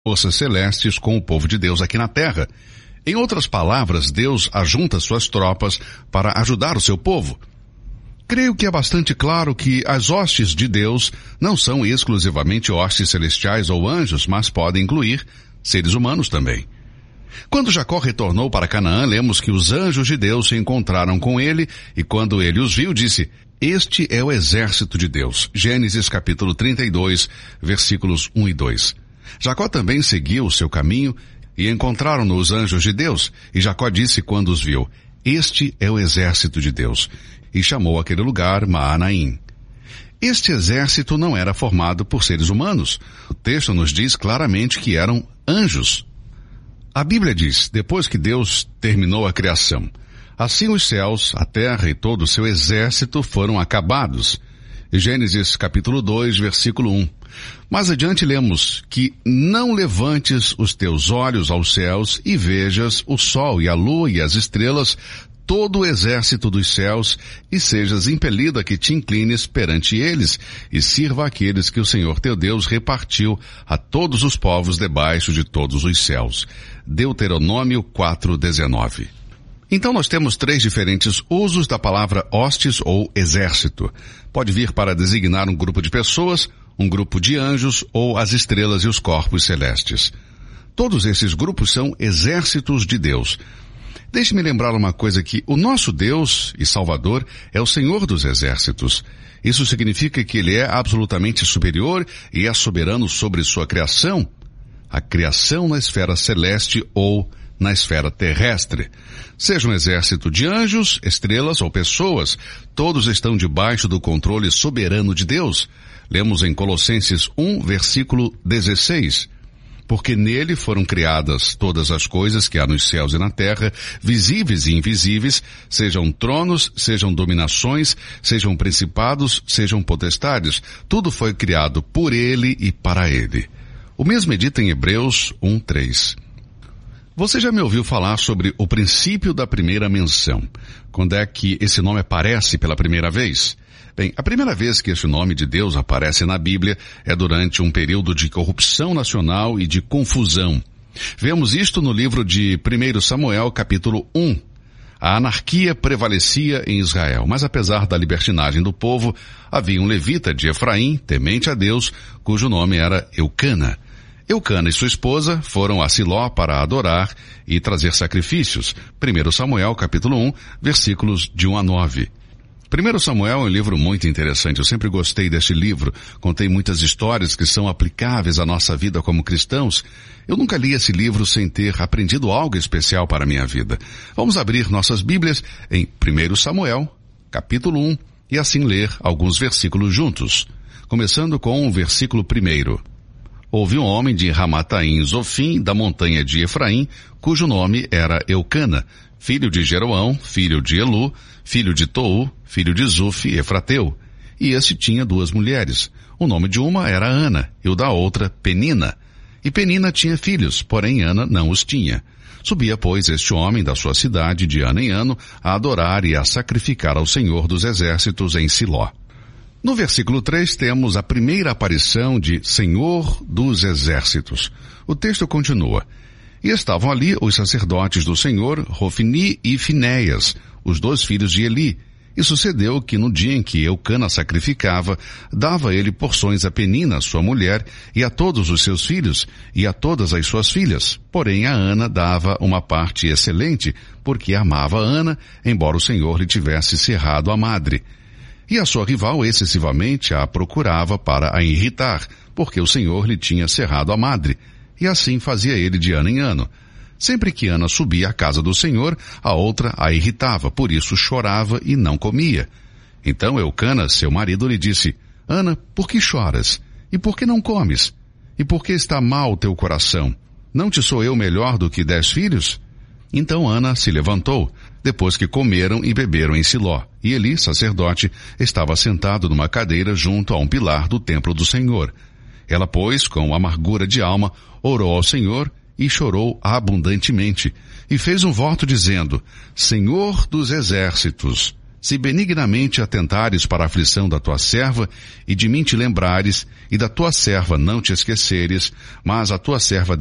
forças celestes com o povo de Deus aqui na terra. Em outras palavras, Deus ajunta suas tropas para ajudar o seu povo. Creio que é bastante claro que as hostes de Deus não são exclusivamente hostes celestiais ou anjos, mas podem incluir seres humanos também. Quando Jacó retornou para Canaã, lemos que os anjos de Deus se encontraram com ele, e quando ele os viu, disse: "Este é o exército de Deus." Gênesis capítulo 32, versículos 1 e 2. Jacó também seguiu o seu caminho, e encontraram-no os anjos de Deus, e Jacó disse quando os viu: "Este é o exército de Deus." E chamou aquele lugar Maanaim. Este exército não era formado por seres humanos. O texto nos diz claramente que eram anjos. A Bíblia diz, depois que Deus terminou a criação: "Assim os céus, a terra e todo o seu exército foram acabados." Gênesis capítulo 2, versículo 1. Mais adiante lemos que: "Não levantes os teus olhos aos céus e vejas o sol e a lua e as estrelas, todo o exército dos céus, e sejas impelido a que te inclines perante eles, e sirva aqueles que o Senhor teu Deus repartiu a todos os povos debaixo de todos os céus." Deuteronômio 4:19. Então nós temos 3 diferentes usos da palavra hostes ou exército. Pode vir para designar um grupo de pessoas, um grupo de anjos ou as estrelas e os corpos celestes. Todos esses grupos são exércitos de Deus. Deixe-me lembrar uma coisa, que o nosso Deus e Salvador é o Senhor dos exércitos. Isso significa que Ele é absolutamente superior e é soberano sobre sua criação, a criação na esfera celeste ou na esfera terrestre. Seja um exército de anjos, estrelas ou pessoas, todos estão debaixo do controle soberano de Deus. Lemos em Colossenses 1, versículo 16. "Porque nele foram criadas todas as coisas que há nos céus e na terra, visíveis e invisíveis, sejam tronos, sejam dominações, sejam principados, sejam potestades. Tudo foi criado por ele e para ele." O mesmo é dito em Hebreus 1:3. Você já me ouviu falar sobre o princípio da primeira menção? Quando é que esse nome aparece pela primeira vez? Bem, a primeira vez que esse nome de Deus aparece na Bíblia é durante um período de corrupção nacional e de confusão. Vemos isto no livro de 1 Samuel, capítulo 1. A anarquia prevalecia em Israel, mas apesar da libertinagem do povo, havia um levita de Efraim, temente a Deus, cujo nome era Eucana. Eucana e sua esposa foram a Siló para adorar e trazer sacrifícios. 1 Samuel, capítulo 1, versículos de 1 a 9. 1 Samuel é um livro muito interessante. Eu sempre gostei deste livro. Contém muitas histórias que são aplicáveis à nossa vida como cristãos. Eu nunca li esse livro sem ter aprendido algo especial para a minha vida. Vamos abrir nossas Bíblias em 1 Samuel, capítulo 1, e assim ler alguns versículos juntos. Começando com o versículo 1. "Houve um homem de Ramataim Zofim, da montanha de Efraim, cujo nome era Eucana, filho de Jeroão, filho de Elu, filho de Tou, filho de Zuf, Efrateu. E este tinha 2 mulheres. O nome de uma era Ana, e o da outra Penina. E Penina tinha filhos, porém Ana não os tinha. Subia, pois, este homem da sua cidade de ano em ano a adorar e a sacrificar ao Senhor dos exércitos em Siló." No versículo 3 temos a primeira aparição de Senhor dos exércitos. O texto continua: "E estavam ali os sacerdotes do Senhor, Rofni e Finéias, os 2 filhos de Eli. E sucedeu que no dia em que Eucana sacrificava, dava ele porções a Penina, sua mulher, e a todos os seus filhos, e a todas as suas filhas. Porém a Ana dava uma parte excelente, porque amava a Ana, embora o Senhor lhe tivesse cerrado a madre. E a sua rival excessivamente a procurava para a irritar, porque o Senhor lhe tinha cerrado a madre. E assim fazia ele de ano em ano. Sempre que Ana subia à casa do Senhor, a outra a irritava, por isso chorava e não comia. Então Eucana, seu marido, lhe disse: Ana, por que choras? E por que não comes? E por que está mal o teu coração? Não te sou eu melhor do que 10 filhos? Então Ana se levantou, depois que comeram e beberam em Siló, e Eli, sacerdote, estava sentado numa cadeira junto a um pilar do templo do Senhor. Ela, pois, com amargura de alma, orou ao Senhor e chorou abundantemente, e fez um voto dizendo: Senhor dos exércitos, se benignamente atentares para a aflição da tua serva, e de mim te lembrares, e da tua serva não te esqueceres, mas a tua serva